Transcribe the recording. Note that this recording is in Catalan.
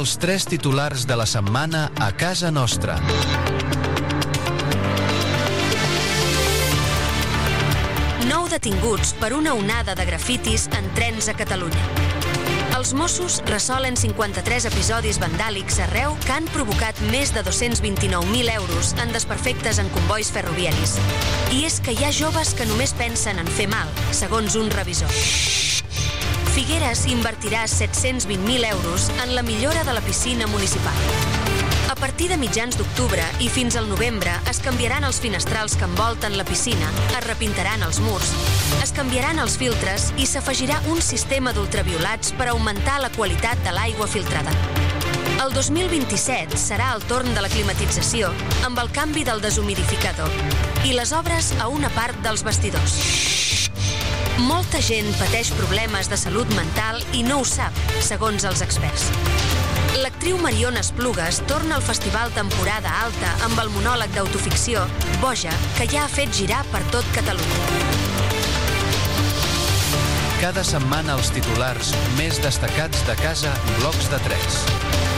Els 3 titulars de la setmana a casa nostra. Nou detinguts per una onada de grafitis en trens a Catalunya. Els Mossos ressolen 53 episodis vandàlics arreu que han provocat més de 229.000 euros en desperfectes en combois ferroviaris. I és que hi ha joves que només pensen en fer mal, segons un revisor. Figueres invertirà 720.000 euros en la millora de la piscina municipal. A partir de mitjans d'octubre i fins al novembre es canviaran els finestrals que envolten la piscina, es repintaran els murs, es canviaran els filtres i s'afegirà un sistema d'ultraviolats per augmentar la qualitat de l'aigua filtrada. El 2027 serà el torn de la climatització amb el canvi del deshumidificador i les obres a una part dels vestidors. Molta gent pateix problemes de salut mental i no ho sap, segons els experts. L'actriu Mariona Esplugues torna al festival Temporada Alta amb el monòleg d'autoficció Boja, que ja ha fet girar per tot Catalunya. Cada setmana els titulars més destacats de casa, blocs de 3.